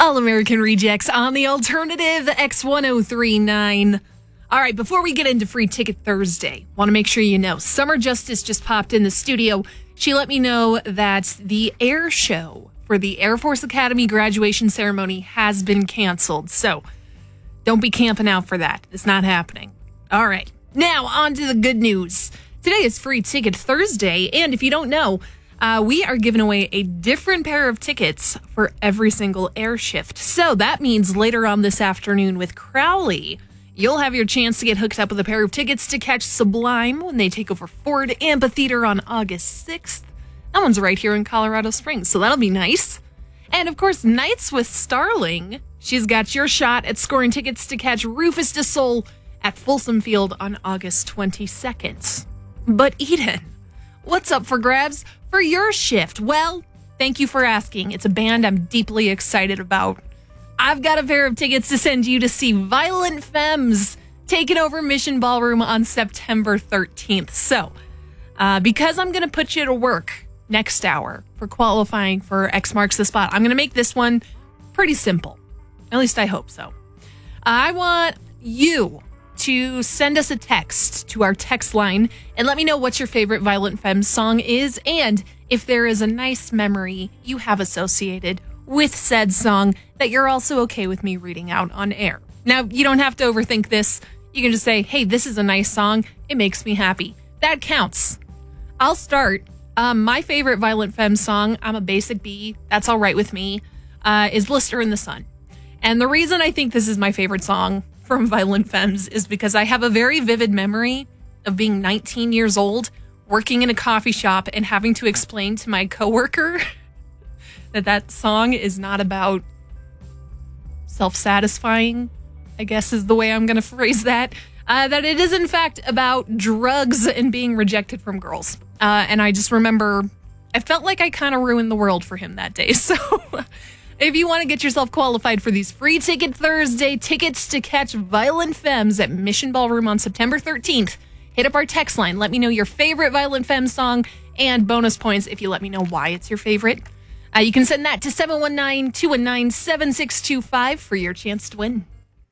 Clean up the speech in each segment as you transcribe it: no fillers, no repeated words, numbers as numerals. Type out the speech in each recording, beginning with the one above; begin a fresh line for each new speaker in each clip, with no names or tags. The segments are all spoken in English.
All American Rejects on the alternative X1039. All right, before we get into Free Ticket Thursday, want to make sure you know, Summer Justice just popped in the studio. She let me know that the air show for the Air Force Academy graduation ceremony has been canceled. So don't be camping out for that. It's not happening. All right, now on to the good news. Today is Free Ticket Thursday, and if you don't know, we are giving away a different pair of tickets for every single air shift. So that means later on this afternoon with Crowley, you'll have your chance to get hooked up with a pair of tickets to catch Sublime when they take over Ford Amphitheater on August 6th. That one's right here in Colorado Springs, so that'll be nice. And of course, Nights with Starling. She's got your shot at scoring tickets to catch Rufus Du Sol at Folsom Field on August 22nd. But Eden, what's up for grabs for your shift? Well, thank you for asking. It's a band I'm deeply excited about. I've got a pair of tickets to send you to see Violent Femmes taking over Mission Ballroom on September 13th. So, because I'm going to put you to work next hour for qualifying for X Marks the Spot, I'm going to make this one pretty simple. At least I hope so. I want you to send us a text to our text line and let me know what your favorite Violent Femmes song is and if there is a nice memory you have associated with said song that you're also okay with me reading out on air. Now, you don't have to overthink this. You can just say, hey, this is a nice song. It makes me happy. That counts. I'll start. My favorite Violent Femmes song, I'm a basic B, that's all right with me, is Blister in the Sun. And the reason I think this is my favorite song from Violent Femmes is because I have a very vivid memory of being 19 years old, working in a coffee shop and having to explain to my coworker that song is not about self-satisfying, I guess is the way I'm going to phrase that, that it is in fact about drugs and being rejected from girls. And I just remember, I felt like I kind of ruined the world for him that day. So if you want to get yourself qualified for these Free Ticket Thursday tickets to catch Violent Femmes at Mission Ballroom on September 13th, hit up our text line. Let me know your favorite Violent Femmes song and bonus points if you let me know why it's your favorite. You can send that to 719-219-7625 for your chance to win.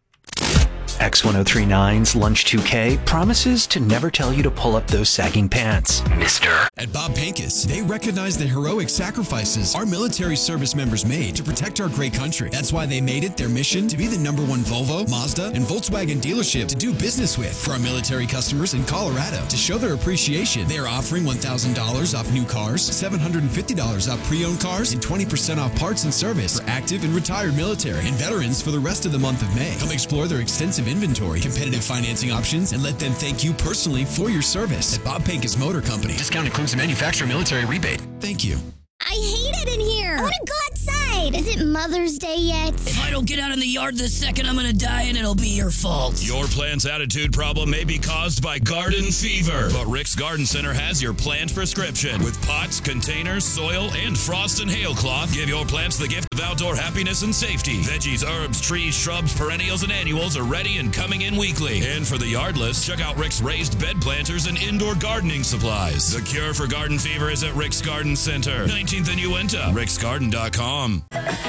X1039's Lunch 2K promises to never tell you to pull up those sagging pants, mister.
At Bob Pincus, they recognize the heroic sacrifices our military service members made to protect our great country. That's why they made it their mission to be the #1 Volvo, Mazda, and Volkswagen dealership to do business with. For our military customers in Colorado, to show their appreciation, they are offering $1,000 off new cars, $750 off pre-owned cars, and 20% off parts and service for active and retired military and veterans for the rest of the month of May. Come explore their extensive inventory, competitive financing options, and let them thank you personally for your service at Bob Pincus Motor Company. Discount includes a manufacturer military rebate. Thank you.
I hate it in here. I want to go outside. Is it Mother's Day yet?
If I don't get out in the yard this second, I'm going to die and it'll be your fault.
Your plant's attitude problem may be caused by garden fever, but Rick's Garden Center has your plant prescription. With pots, containers, soil, and frost and hail cloth, give your plants the gift of outdoor happiness and safety. Veggies, herbs, trees, shrubs, perennials, and annuals are ready and coming in weekly. And for the yardless, check out Rick's raised bed planters and indoor gardening supplies. The cure for garden fever is at Rick's Garden Center, 19th and Uinta, ricksgarden.com.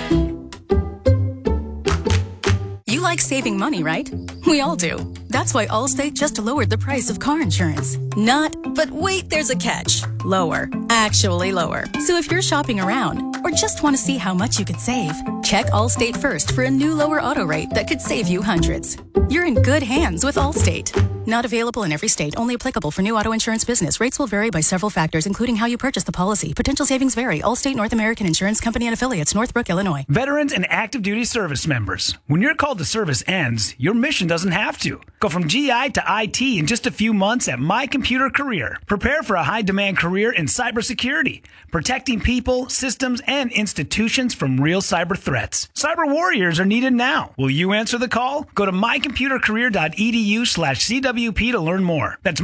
You like saving money, right? We all do. That's why Allstate just lowered the price of car insurance. Not, but wait, there's a catch. Lower. Actually lower. So if you're shopping around or just want to see how much you could save, check Allstate first for a new lower auto rate that could save you hundreds. You're in good hands with Allstate. Not available in every state. Only applicable for new auto insurance business. Rates will vary by several factors, including how you purchase the policy. Potential savings vary. Allstate North American Insurance Company and Affiliates, Northbrook, Illinois.
Veterans and active duty service members. When your call to service ends, your mission doesn't have to. Go from GI to IT in just a few months at My Computer Career. Prepare for a high-demand career in cybersecurity, protecting people, systems, and institutions from real cyber threats. Cyber warriors are needed now. Will you answer the call? Go to mycomputercareer.edu/CWP to learn more. That's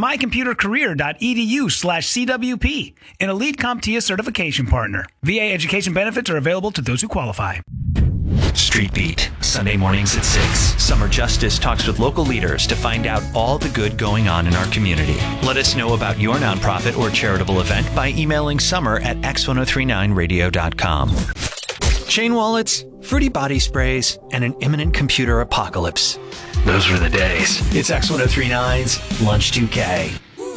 mycomputercareer.edu/CWP, an elite CompTIA certification partner. VA education benefits are available to those who qualify.
Street Beat, Sunday mornings at 6. Summer Justice talks with local leaders to find out all the good going on in our community. Let us know about your nonprofit or charitable event by emailing summer@x1039radio.com. chain wallets, fruity body sprays, and an imminent computer apocalypse. Those were the days. It's X1039's Lunch 2K.